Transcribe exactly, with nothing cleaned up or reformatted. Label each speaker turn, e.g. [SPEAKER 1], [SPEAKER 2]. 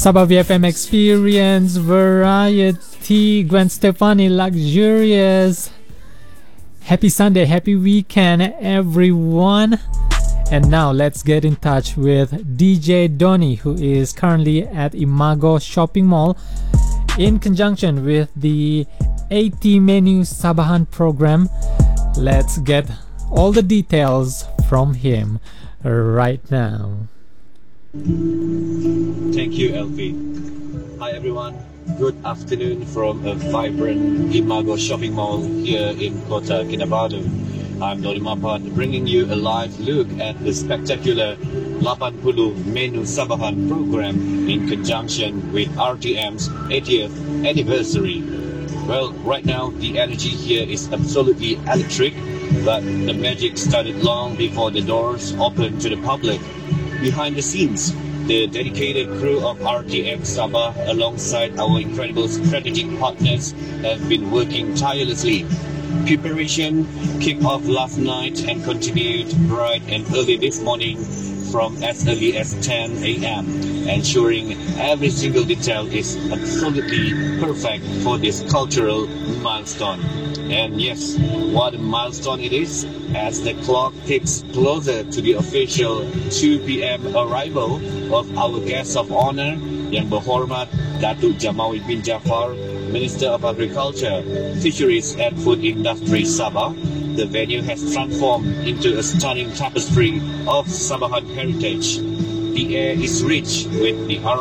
[SPEAKER 1] Sabah V F M Experience, Variety, Gwen Stefani, Luxurious. Happy Sunday, happy weekend, everyone. And now let's get in touch with D J Donny, who is currently at Imago Shopping Mall in conjunction with the eighty Menu Sabahan program. Let's get all the details from him right now.
[SPEAKER 2] Thank you, Elfie. Hi everyone, good afternoon from a vibrant Imago Shopping Mall here in Kota Kinabalu. I'm Donny Mapan, bringing you a live look at the spectacular eighty Menu Sabahan program in conjunction with R T M's eightieth anniversary. Well, right now the energy here is absolutely electric, but the magic started long before the doors opened to the public. Behind the scenes, the dedicated crew of R T M Sabah alongside our incredible strategic partners have been working tirelessly. Preparation kicked off last night and continued bright and early this morning from as early as ten A M, ensuring every single detail is absolutely perfect for this cultural milestone. And yes, what a milestone it is, as the clock ticks closer to the official two P M arrival of our guest of honor, Yang Berhormat Datuk Jamawi bin Jaafar, Minister of Agriculture, Fisheries and Food Industry Sabah. The venue has transformed into a stunning tapestry of Sabahan heritage. The air is rich with the